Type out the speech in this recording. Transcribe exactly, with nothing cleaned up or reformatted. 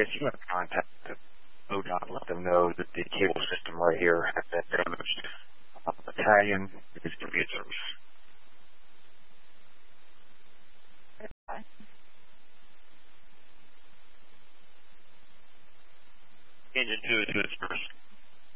guess you want to contact O D O T, let them know that the cable system right here has been damaged. Uh, Battalion is to be at service. Okay. Engine two is to its service.